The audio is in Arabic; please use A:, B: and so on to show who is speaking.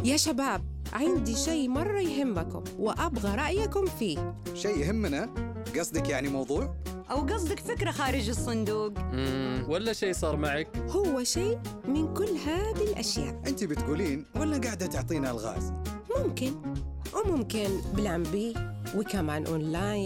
A: يا شباب، عندي شيء مرة يهمكم وأبغى رأيكم فيه.
B: شيء يهمنا؟ قصدك يعني موضوع؟
C: أو قصدك فكرة خارج الصندوق؟
D: ولا شيء صار معك؟
A: هو شيء من كل هذه الأشياء.
B: أنت بتقولين ولا قاعدة تعطينا الغاز؟
A: ممكن، وممكن بلان بي، وكمان أونلاين.